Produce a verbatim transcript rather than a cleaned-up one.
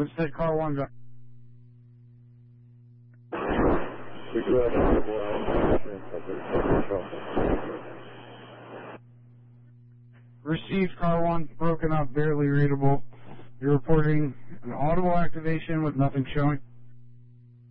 Winston, car one, go. Received, car one, broken up, barely readable. You're reporting an audible activation with nothing showing.